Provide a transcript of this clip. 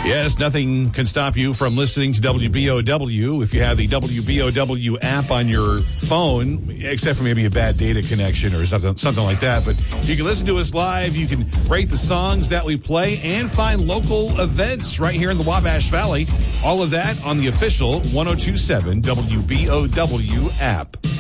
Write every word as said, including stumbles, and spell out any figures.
Yes, nothing can stop you from listening to W B O W if you have the W B O W app on your phone, except for maybe a bad data connection or something, something like that. But you can listen to us live. You can rate the songs that we play and find local events right here in the Wabash Valley. All of that on the official one oh two point seven W B O W app.